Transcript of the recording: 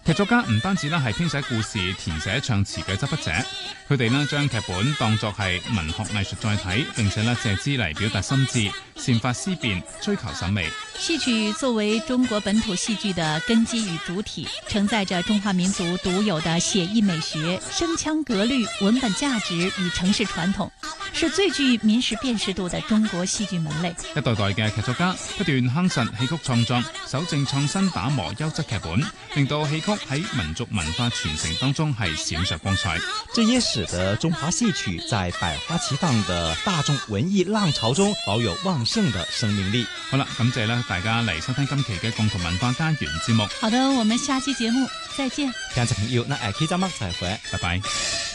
劇作家唔單止係編寫故事、填寫唱詞嘅執筆者，佢哋將劇本當作係文學藝術載體，並且借之嚟表達心志、煽發思辨、追求審美。 戲曲作為中國本土戲劇的根基與主體，承載着中華民族獨有的寫意美學、聲腔格律、文本價值與程式傳統，是最具民視辨識度的中國戲劇門類。 一代代嘅劇作家不斷夯實戲曲創作，守正創新，打磨優質劇本，令到戲曲喺民族文化傳承當中係閃爍光彩。 這也使得中華戲曲在百花齊放的大眾文藝浪潮中保有旺盛的生命力。 好啦，感謝大家嚟收聽今期嘅共同文化家園節目。 好的，我們下期節目再見。 聽眾朋友，那下期節目再會， 拜拜。